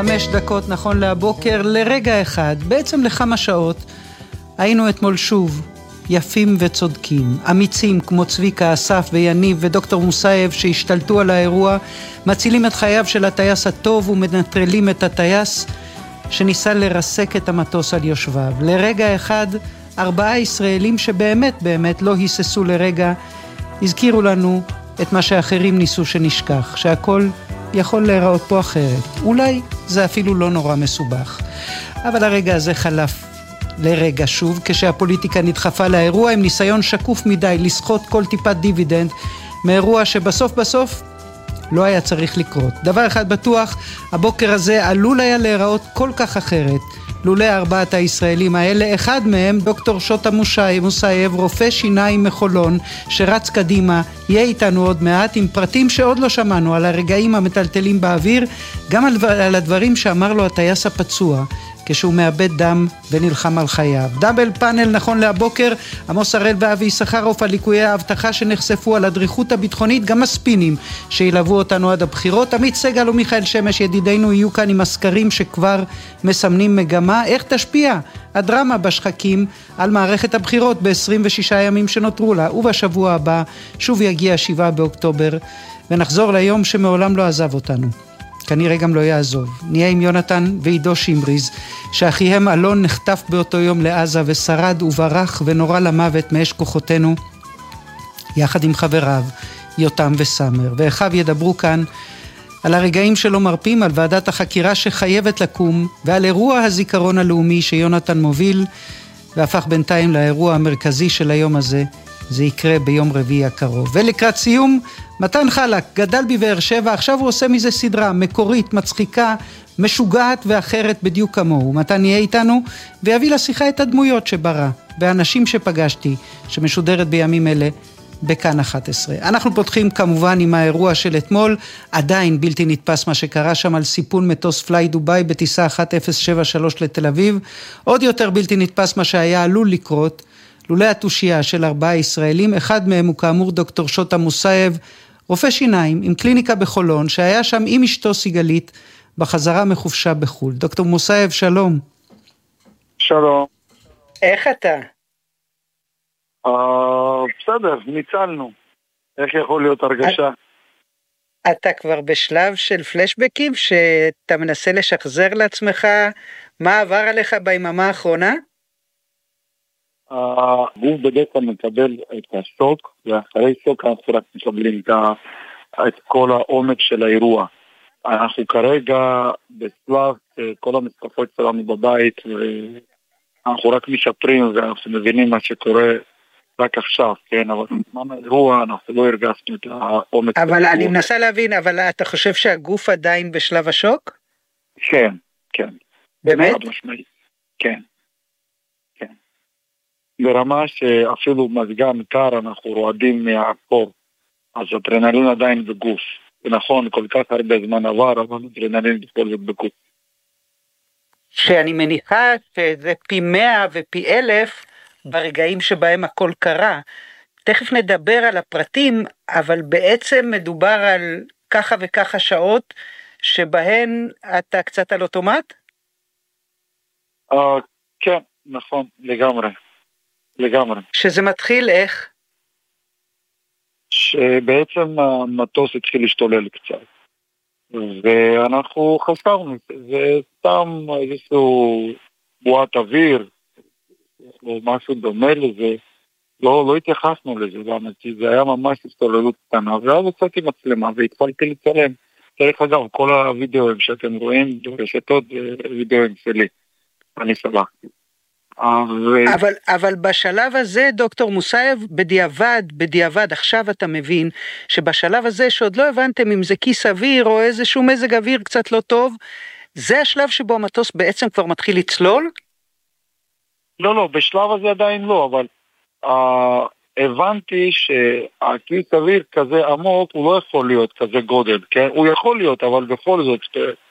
5 דקות נכון להבוקר, לרגע אחד, בעצם לכמה שעות, היינו אתמול שוב יפים וצודקים, אמיצים כמו צביקה, אסף ויניב ודוקטור מוסייב שהשתלטו על האירוע, מצילים את חייו של הטייס הטוב ומנטרלים את הטייס שניסה לרסק את המטוס על יושביו. לרגע אחד 4 ישראלים שבאמת באמת לא היססו לרגע, הזכירו לנו את מה שאחרים ניסו שנשכח, שהכל יכול להיראות פה אחרת. אולי זה אפילו לא נורא מסובך. אבל הרגע הזה חלף לרגע שוב, כשהפוליטיקה נדחפה לאירוע עם ניסיון שקוף מדי לסחוט כל טיפת דיבידנד, מאירוע שבסוף לא היה צריך לקרות. דבר אחד בטוח, הבוקר הזה עלול היה להיראות כל כך אחרת, לולא 4 הישראלים האלה, אחד מהם דוקטור שוטה מוסייב, רופא שיניים מחולון, שרץ קדימה, יהיה איתנו עוד מעט עם פרטים שעוד לא שמענו, על הרגעים המטלטלים באוויר, גם על הדברים שאמר לו הטייס הפצוע, כשהוא מאבד דם ונלחם על חייו. דאבל פאנל נכון להבוקר, עמוס הראל ואבי יששכרוף על ליקויי ההבטחה שנחשפו, על הדריכות הביטחונית, גם הספינים שילוו אותנו עד הבחירות. עמית סגל ומיכאל שמש ידידינו יהיו כאן עם הסקרים שכבר מסמנים מגמה. איך תשפיע הדרמה בשחקים על מערכת הבחירות ב-26 ימים שנותרו לה, ובשבוע הבא שוב יגיע 7 באוקטובר ונחזור ליום שמעולם לא עזב אותנו, כנראה גם לא יעזוב. נהיה עם יונתן ועידו שמריז, שאחיהם אלון נחטף באותו יום לעזה ושרד וברח ונורא למוות מאש כוחותינו, יחד עם חבריו יותם וסמר. ואחיו ידברו כאן על הרגעים שלא מרפים, על ועדת החקירה שחייבת לקום, ועל אירוע הזיכרון הלאומי שיונתן מוביל, והפך בינתיים לאירוע המרכזי של היום הזה. זה יקרה ביום רביעי הקרוב. ולקראת סיום, מתן חלק, גדל בבאר שבע, עכשיו הוא עושה מזה סדרה מקורית, מצחיקה, משוגעת ואחרת בדיוק כמוהו. מתן יהיה איתנו ויביא לשיחה את הדמויות שברא, והאנשים שפגשתי, שמשודרת בימים אלה בכאן 11. אנחנו פותחים כמובן עם האירוע של אתמול, עדיין בלתי נתפס מה שקרה שם על סיפון מטוס פליי דוביי בטיסה 1073 לתל אביב, עוד יותר בלתי נתפס מה שהיה עלול לקרות, לולא התושייה של 4 ישראלים, אחד מהם הוא כאמור דוקטור שוטה מוסייב, רופא שיניים עם קליניקה בחולון, שהיה שם עם אשתו סיגלית בחזרה מחופשה בחול. דוקטור מוסייב, שלום. שלום. איך אתה? בסדר, ניצלנו. איך יכול להיות הרגשה? אתה כבר בשלב של פלשבקים, שאתה מנסה לשחזר לעצמך מה עבר עליך ביממה האחרונה? הגוף בדרך כלל מקבל את השוק, ואחרי שוק אנחנו רק מקבלים את כל העומק של האירוע. אנחנו כרגע בשלב כל המשקפות שלנו בבית, ואנחנו רק משפרים ואנחנו מבינים מה שקורה רק עכשיו, כן, אבל בזמן האירוע אנחנו לא הרגשנו את העומק. אבל אני מנסה להבין, אבל אתה חושב שהגוף עדיין בשלב השוק? כן, כן. באמת? כן. ברמה שאפילו מזגן קר אנחנו רועדים מהקור, אז אדרנלין עדיין בגוף. ונכון, כל כך הרבה זמן עבר, אבל אדרנלין בכל זאת בגוף. שאני מניחה שזה פי 100 ופי 1000 ברגעים שבהם הכל קרה. תכף נדבר על הפרטים, אבל בעצם מדובר על ככה וככה שעות שבהן אתה קצת על אוטומט? כן, נכון, לגמרי. שזה מתחיל איך? שבעצם המטוס התחיל להשתולל קצת. ואנחנו חשבנו, זה סתם איזשהו בועת אוויר, או משהו דומה לזה. לא התייחסנו לזה, כי זה היה ממש השתוללות קטנה. ואז יצאתי מצלמה והתחלתי לצלם. צריך אגב, כל הוידאוים שאתם רואים, ברשתות וידאוים שלי. אני סלחתי. אבל בשלב הזה דוקטור מוסייב, בדיעבד עכשיו אתה מבין שבשלב הזה שעוד לא הבנתם אם זה כיס אוויר או איזשהו מזג אוויר קצת לא טוב, זה השלב שבו המטוס בעצם כבר מתחיל לצלול? לא, בשלב הזה עדיין לא, אבל הבנתי שהכיס אוויר כזה עמוק הוא לא יכול להיות כזה גודל, כן? הוא יכול להיות, אבל בכל זאת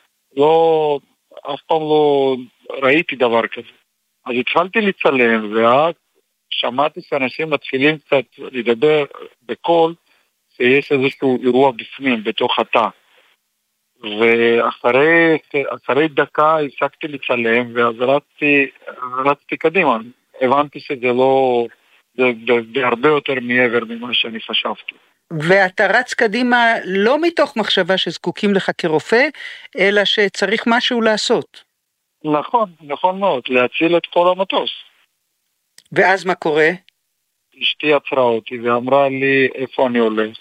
אף פעם לא ראיתי דבר כזה. אז התחלתי לצלם, ואז שמעתי שאנשים מתחילים קצת לדבר בקול, שיש איזשהו אירוע בפנים, בתוך התא. ואחרי דקה הפסקתי לצלם, ואז רצתי קדימה. הבנתי שזה לא, זה הרבה יותר מעבר ממה שאני חשבתי. ואתה רץ קדימה לא מתוך מחשבה שזקוקים לך כרופא, אלא שצריך משהו לעשות. נכון, נכון מאוד, להציל את כל המטוס. ואז מה קורה? אשתי עצרה אותי ואמרה לי איפה אני הולך.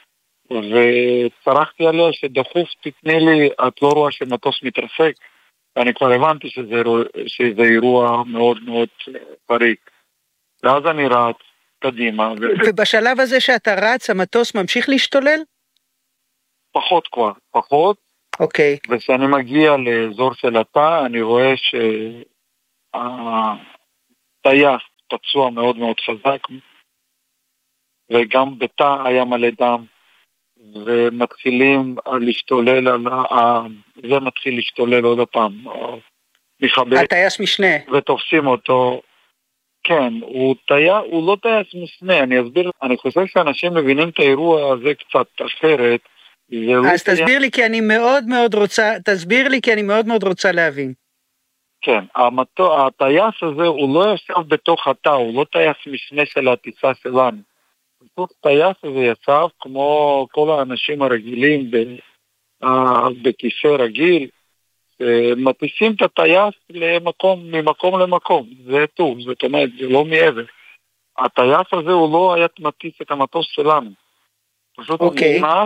וצרחתי עליה שדחוף תתני לי, את לא רואה שמטוס מתרסק. ואני כבר הבנתי שזה אירוע מאוד מאוד פריק. ואז אני רץ קדימה. ובשלב הזה שאתה רץ, המטוס ממשיך להשתולל? פחות כבר, פחות. אוקיי. וכשאני מגיע לאזור של התא, אני רואה שהטייס פצוע מאוד מאוד חזק, וגם בתא היה מלא דם, ומתחילים להשתולל, זה מתחיל להשתולל עוד הפעם. הטייס משנה. ותופסים אותו. כן, הוא לא טייס משנה, אני אסביר, אני חושב שאנשים מבינים את האירוע הזה קצת אחרת. אז תסביר לי כי אני מאוד מאוד רוצה להבין. כן, הטייס הזה הוא לא ישב בתוך התא, הוא לא טייס משנה של הטיסה שלנו. הטייס הזה ישב כמו כל האנשים הרגילים בכיסא רגיל, מטיסים את הטייס ממקום למקום, זה טוב, זאת אומרת, זה לא מעבר. הטייס הזה הוא לא היה מטיס את המטוס שלנו. פשוט הוא נכנס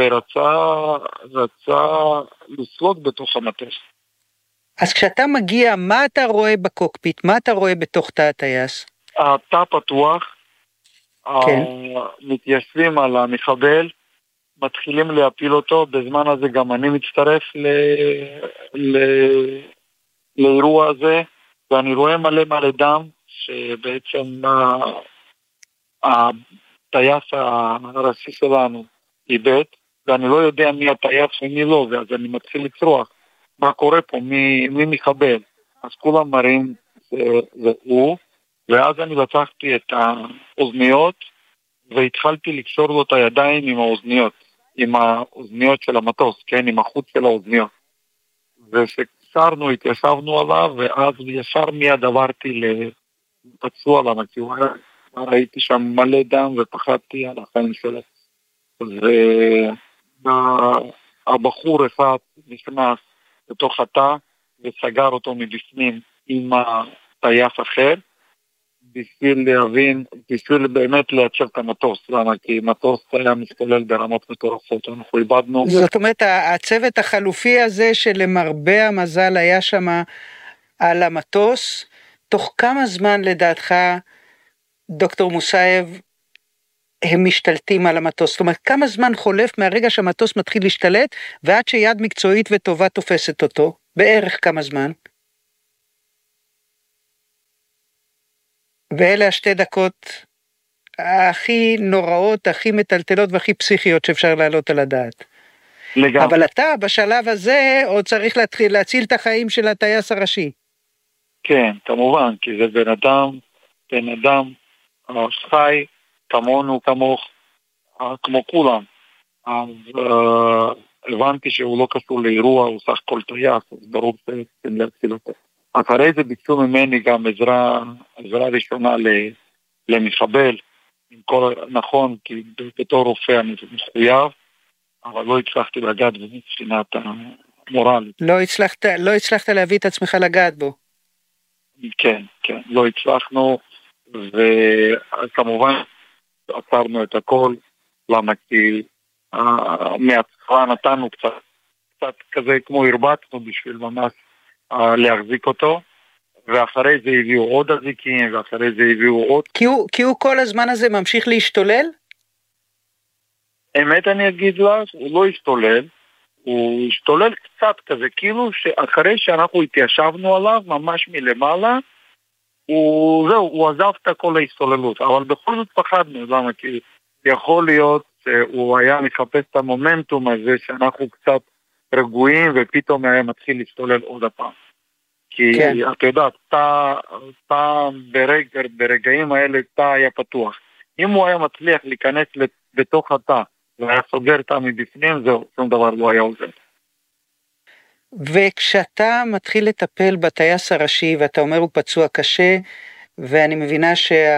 ורצה לסלוט בתוך המטוס. אז כשאתה מגיע, מה אתה רואה בקוקפיט? מה אתה רואה בתוך תא הטייס? התא פתוח, כן. מתיישבים על המחבל, מתחילים להפיל אותו, בזמן הזה גם אני מצטרף לאירוע הזה, ואני רואה מלא דם, שבעצם הטייס הראשי שלנו איבד, ואני לא יודע מי הטייס ומי לא, ואז אני מתחיל לצרוח, מה קורה פה, מי מחבל, אז כולם מראים, זה הוא, ואז אני לקחתי את האוזניות, והתחלתי לקשור לו את הידיים עם האוזניות, עם האוזניות של המטוס, כן, עם החוץ של האוזניות. ושקשרנו, התיישבנו עליו, ואז ישר מיד עברתי לפצוע למה, כי ראיתי שם מלא דם ופחדתי על החיים שלו. והבחור אחד נכנס לתוך התא, וסגר אותו מבפנים עם הטייס אחר, בשביל באמת לייצר את המטוס, למה? כי מטוס היה מסתולל ברמות מטורפות, אנחנו איבדנו. זאת אומרת, הצוות החלופי הזה שלמרבה המזל היה שם על המטוס, תוך כמה זמן לדעתך, דוקטור מוסייב, הם משתלטים על המטוס? זאת אומרת, כמה זמן חולף מהרגע שהמטוס מתחיל להשתלט, ועד שיד מקצועית וטובה תופסת אותו? בערך כמה זמן? ואלה השתי דקות הכי נוראות, הכי מטלטלות והכי פסיכיות שאפשר להעלות על הדעת. לגמרי. אבל אתה בשלב הזה עוד צריך להתחיל להציל את החיים של הטייס הראשי. כן, כמובן, כי זה בן אדם חי כמונו, כמו כולם. אז הבנתי שהוא לא קשור לאירוע, הוא סך כל טייס, אז ברור שצריכים להציל אותו. אחרי זה ביקשו ממני גם עזרה ראשונה למחבל, נכון, כי בתור רופא אני מחויב, אבל לא הצלחתי לגעת מבחינת המורלית. לא הצלחת להביא את עצמך לגעת בו. כן, לא הצלחנו, וכמובן עצרנו את הכל, למה כי מהצבא נתנו קצת כזה כמו הרבצנו בשביל ממש להחזיק אותו, ואחרי זה הביאו עוד אזיקים, ואחרי זה הביאו עוד... כי הוא כל הזמן הזה ממשיך להשתולל? אמת אני אגיד לך, הוא לא השתולל, הוא השתולל קצת כזה, כאילו שאחרי שאנחנו התיישבנו עליו, ממש מלמעלה, הוא עזב את כל ההשתוללות, אבל בכל זאת פחדנו, למה? כי יכול להיות שהוא היה מחפש את המומנטום הזה, שאנחנו קצת רגועים, ופתאום היה מתחיל להשתולל עוד הפעם. כי את יודעת, ברגעים האלה תא היה פתוח. אם הוא היה מצליח להיכנס בתוך התא, והיה סוגר תא מבפנים, זהו, שום דבר לא היה עוזר. וכשאתה מתחיל לטפל בטייס הראשי, ואתה אומר הוא פצוע קשה, ואני מבינה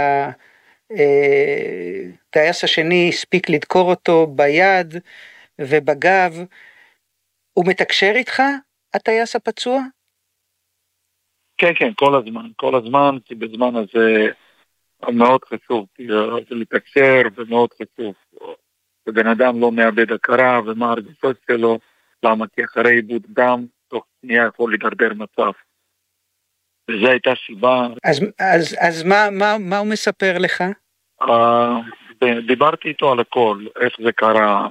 שהטייס השני הספיק לדקור אותו ביד ובגב, הוא מתקשר איתך, הטייס הפצוע? כן, כן, כל הזמן, כי בזמן הזה מאוד חשוב, לתקשר ומאוד חשוב. שבן אדם לא מאבד הכרה ומה הרגישות שלו, למה כי אחרי עיבוד דם, תוך שנייה יכול לדרדר מצב. וזו הייתה סיבה. אז מה הוא מספר לך? דיברתי איתו על הכל, איך זה קרה,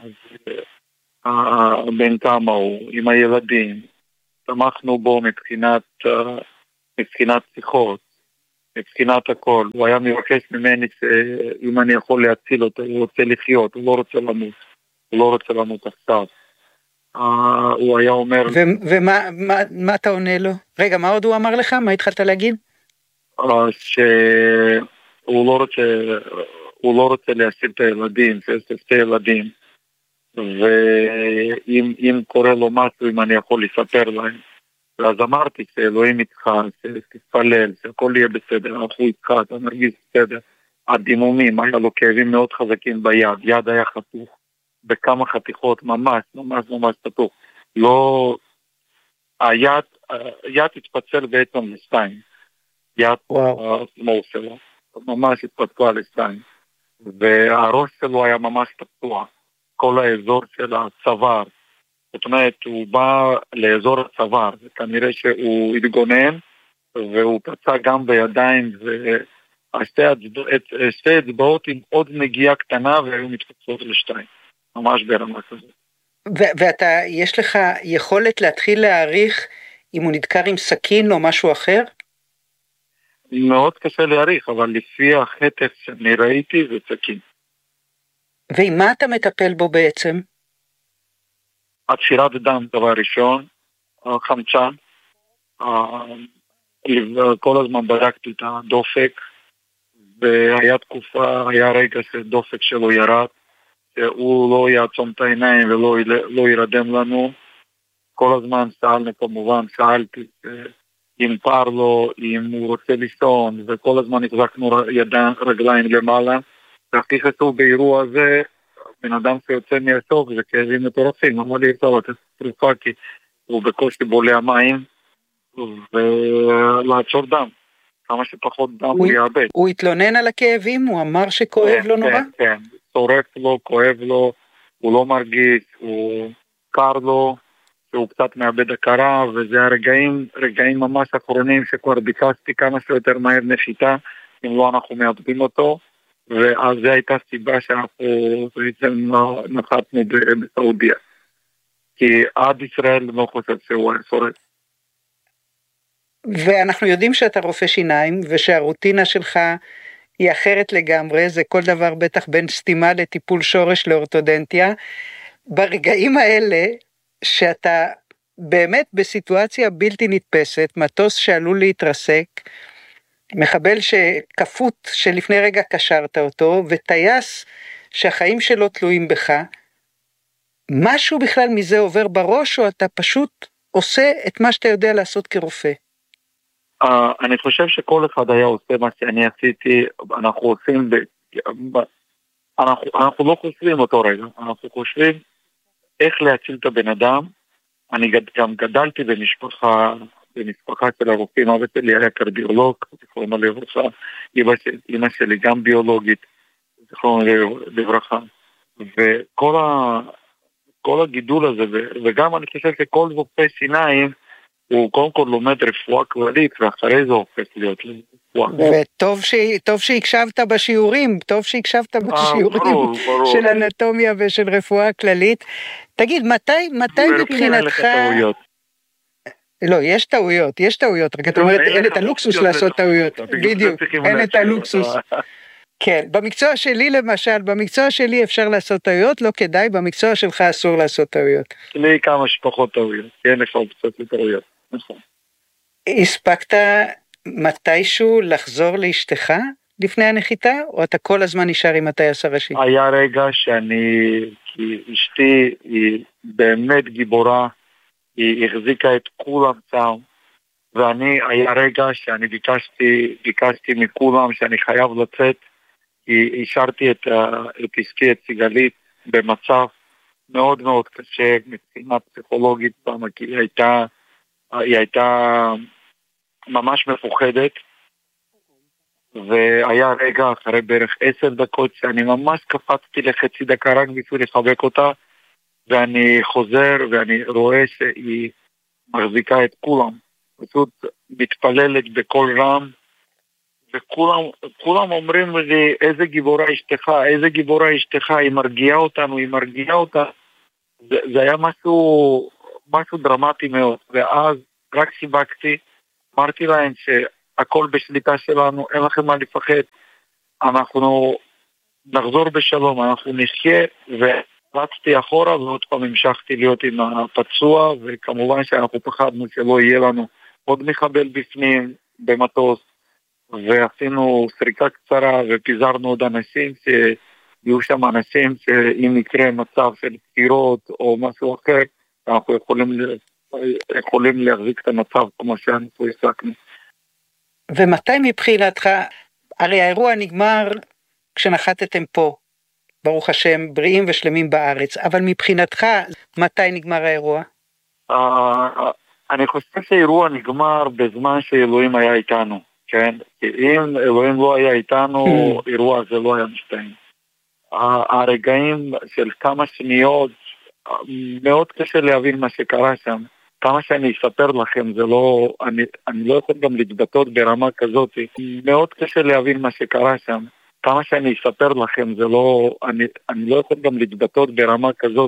בין כמה הוא, עם הילדים, תמכנו בו מבחינת שיחות, מבחינת הכל. הוא היה מבקש ממני שאם אני יכול להציל אותו, הוא רוצה לחיות, הוא לא רוצה למות עכשיו. הוא היה אומר... ומה אתה עונה לו? רגע, מה עוד הוא אמר לך? מה התחלת להגיד? שהוא לא רוצה להשאיר את הילדים, שיש שתי ילדים, ואם קורה לו משהו, אם אני יכול לספר להם. ואז אמרתי שאלוהים איתך, שתתפלל, שהכל יהיה בסדר, אנחנו איתך, אתה מרגיש בסדר. הדימומים, היה לו כאבים מאוד חזקים ביד, יד היה חתוך, בכמה חתיכות, ממש חתוך. לא, היד התפצל בעצם לשתיים, יד שמאל שלו, ממש התפצלה לשתיים, והראש שלו היה ממש פצוע, כל האזור של הצוואר, זאת אומרת, הוא בא לאזור הצוואר, וכנראה שהוא התגונן, והוא פצע גם בידיים, ושתי אצבעות עם עוד נגיעה קטנה, והיו מתפצלות לשתיים, ממש ברמה כזאת. ואתה, יש לך יכולת להתחיל להעריך אם הוא נדקר עם סכין או משהו אחר? מאוד קשה להעריך, אבל לפי החטף שאני ראיתי זה סכין. ועם מה אתה מטפל בו בעצם? עצירת דם דבר ראשון, חמצן, כל הזמן בדקתי את הדופק, והיה תקופה, היה רגע שדופק שלו ירד, שהוא לא יעצום את העיניים ולא ירדם לנו. כל הזמן שאלתי אם פער לו, אם הוא רוצה לישון, וכל הזמן החזקנו רגליים למעלה. והכי חשוב באירוע הזה, בן אדם שיוצא מהסוף, זה כאבים מטורפים, אמר לי אפשר לתת תרופה כי הוא בקושי בולע מים, ולעצור דם, כמה שפחות דם הוא יאבד. הוא התלונן על הכאבים? הוא אמר שכואב לו נורא? כן, צורף לו, כואב לו, הוא לא מרגיש, הוא קר לו, שהוא קצת מאבד הכרה, וזה רגעים ממש אחרונים שכבר ביקשתי כמה שיותר מהר נחיתה, אם לא אנחנו מאבדים אותו, ואז זו הייתה סיבה שאנחנו בעצם נחתנו בסעודיה. כי עד ישראל לא חושב שהוא היה שורד. ואנחנו יודעים שאתה רופא שיניים, ושהרוטינה שלך היא אחרת לגמרי, זה כל דבר בטח בין סתימה לטיפול שורש לאורתודנטיה. ברגעים האלה, שאתה באמת בסיטואציה בלתי נתפסת, מטוס שעלול להתרסק, מחבל שכפות שלפני רגע קשרת אותו, וטייס שהחיים שלו תלויים בך, משהו בכלל מזה עובר בראש, או אתה פשוט עושה את מה שאתה יודע לעשות כרופא? אני חושב שכל אחד היה עושה מה שאני עשיתי, אנחנו לא חושבים אותו רגע, אנחנו חושבים איך להציל את הבן אדם. אני גם גדלתי במשפחה של הרופאים, אבא שלי היה קרדיולוג, זכרונו לברכה, אמא שלי גם ביולוגית, זכרונו לברכה, וכל הגידול הזה, וגם אני חושב שכל רופא שיניים, הוא קודם כל לומד רפואה כללית, ואחרי זה הופך להיות רפואה. וטוב שהקשבת בשיעורים, ברור. של אנטומיה ושל רפואה כללית. תגיד, מתי מבחינתך... לא, יש טעויות, רק אתה אומרת, אין את הלוקסוס לעשות טעויות. בדיוק, אין את הלוקסוס. כן, במקצוע שלי למשל, במקצוע שלי אפשר לעשות טעויות, לא כדאי, במקצוע שלך אסור לעשות טעויות. לי כמה שפחות טעויות, כן, אפשר קצת לטעויות. הספקת מתישהו לחזור לאשתך לפני הנחיתה, או אתה כל הזמן נשאר עם הטייס הראשי? היה רגע כי אשתי היא באמת גיבורה, היא החזיקה את כולם שם, ואני, היה רגע שאני ביקשתי מכולם שאני חייב לצאת, כי השארתי את אשתי, את סיגלית, במצב מאוד מאוד קשה, מבחינה פסיכולוגית, כי היא הייתה ממש מפוחדת, והיה רגע אחרי בערך 10 דקות שאני ממש קפצתי לחצי דקה רק בשביל לחבק אותה, ואני חוזר ואני רואה שהיא מחזיקה את כולם, פשוט מתפללת בכל רם, וכולם אומרים לי, איזה גיבורה אשתך, איזה גיבורה אשתך, היא מרגיעה אותנו, היא מרגיעה אותה. זה היה משהו דרמטי מאוד, ואז רק סיבקתי, אמרתי להם שהכל בשליטה שלנו, אין לכם מה לפחד, אנחנו נחזור בשלום, אנחנו נחיה, ורצתי אחורה, ועוד פעם המשכתי להיות עם הפצוע, וכמובן שאנחנו פחדנו שלא יהיה לנו עוד מחבל בפנים, במטוס, ועשינו סריקה קצרה, ופיזרנו עוד אנשים, שיהיו שם אנשים שאם יקרה מצב של פטירות, או משהו אחר, אנחנו יכולים להחזיק את המצב כמו שאנחנו הסקנו. ומתי מבחינתך, הרי האירוע נגמר כשנחתתם פה, ברוך השם, בריאים ושלמים בארץ, אבל מבחינתך, מתי נגמר האירוע? אני חושב שהאירוע נגמר בזמן שאלוהים היה איתנו, כן? כי אם אלוהים לא היה איתנו, אירוע הזה לא היה מסתיים. הרגעים של כמה שניות, מאוד קשה להבין מה שקרה שם. כמה שאני אספר לכם, אני לא יכול גם להתבטאות ברמה כזאת. מאוד קשה להבין מה שקרה שם. כמה שאני אספר לכם, אני לא יכול גם להתבטאות ברמה כזאת.